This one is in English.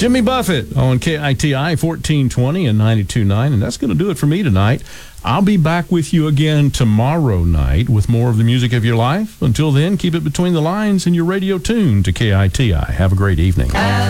Jimmy Buffett on KITI 1420 and 92.9, and that's going to do it for me tonight. I'll be back with you again tomorrow night with more of the music of your life. Until then, keep it between the lines and your radio tune to KITI. Have a great evening.